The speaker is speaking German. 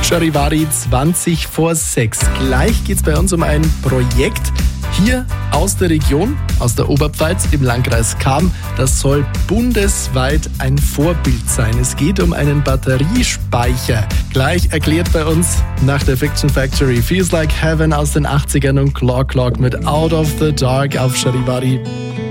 Charivari 20 vor 6. Gleich geht es bei uns um ein Projekt hier aus der Region, aus der Oberpfalz im Landkreis Cham. Das soll bundesweit ein Vorbild sein. Es geht um einen Batteriespeicher. Gleich erklärt bei uns nach der Fiction Factory Feels Like Heaven aus den 80ern und Clock Clock mit Out of the Dark auf Charivari.